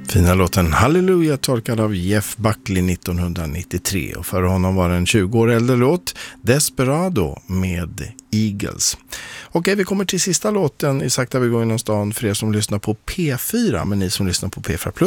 Fina låten Halleluja tolkad av Jeff Buckley 1993 och för honom var en 20 år äldre låt Desperado med Eagles. Okej, vi kommer till sista låten i sakta vi går inom stan för er som lyssnar på P4, men ni som lyssnar på P4 Plus